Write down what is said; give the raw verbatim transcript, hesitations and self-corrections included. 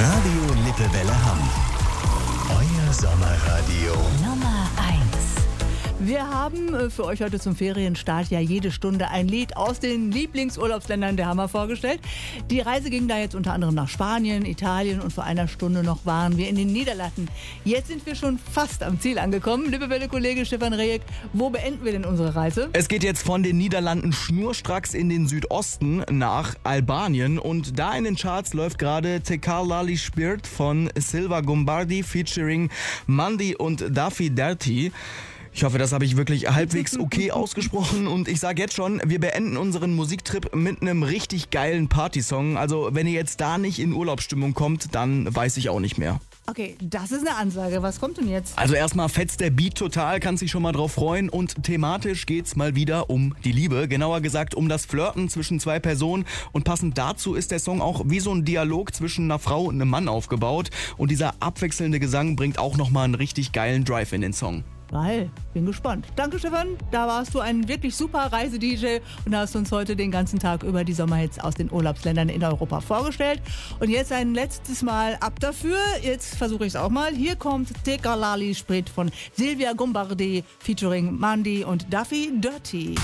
Radio Lippewelle Hamm. Euer Sommerradio Nummer eins. Wir haben äh, für euch heute zum Ferienstart ja jede Stunde ein Lied aus den Lieblingsurlaubsländern der Hammer vorgestellt. Die Reise ging da jetzt unter anderem nach Spanien, Italien und vor einer Stunde noch waren wir in den Niederlanden. Jetzt sind wir schon fast am Ziel angekommen. Lippewelle-Kollege Stefan Rejek, wo beenden wir denn unsere Reise? Es geht jetzt von den Niederlanden schnurstracks in den Südosten nach Albanien und da in den Charts läuft gerade Tekar Lali Spirit von Silva Gombardi featuring Mandy und Daffy Dirty. Ich hoffe, das habe ich wirklich halbwegs okay ausgesprochen und ich sage jetzt schon, wir beenden unseren Musiktrip mit einem richtig geilen Partysong. Also wenn ihr jetzt da nicht in Urlaubsstimmung kommt, dann weiß ich auch nicht mehr. Okay, das ist eine Ansage. Was kommt denn jetzt? Also erstmal fetzt der Beat total, kannst dich schon mal drauf freuen und thematisch geht's mal wieder um die Liebe, genauer gesagt um das Flirten zwischen zwei Personen und passend dazu ist der Song auch wie so ein Dialog zwischen einer Frau und einem Mann aufgebaut und dieser abwechselnde Gesang bringt auch nochmal einen richtig geilen Drive in den Song. Geil, bin gespannt. Danke Stefan, da warst du ein wirklich super Reise-D J und hast uns heute den ganzen Tag über die Sommerhits aus den Urlaubsländern in Europa vorgestellt. Und jetzt ein letztes Mal ab dafür, jetzt versuche ich es auch mal. Hier kommt Tekar Lali Spirit von Silvia Gombardi featuring Mandy und Daffy Dirty.